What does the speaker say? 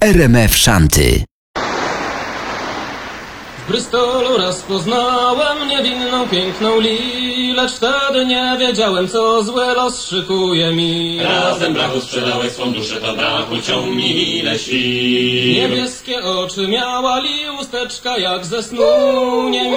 RMF Szanty. W Bristolu raz poznałem niewinną, piękną Li, lecz wtedy nie wiedziałem, co złe los szykuje mi. Razem brachu sprzedałeś swą duszę, to brachu ciągnij ile śli. Niebieskie oczy miała Li, usteczka jak ze snu. Nie